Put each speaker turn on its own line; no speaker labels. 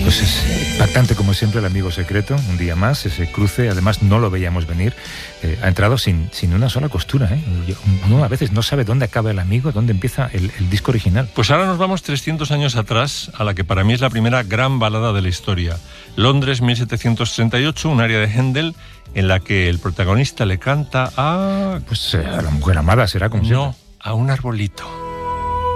Pues es impactante como siempre el amigo secreto, un día más, ese cruce, además no lo veíamos venir, ha entrado sin una sola costura, ¿eh? Uno a veces no sabe dónde acaba el amigo, dónde empieza el disco original.
Pues ahora nos vamos 300 años atrás, a la que para mí es la primera gran balada de la historia. Londres, 1738, un aria de Händel, en la que el protagonista le canta a...
Pues a la mujer amada será como siempre.
No, a un arbolito.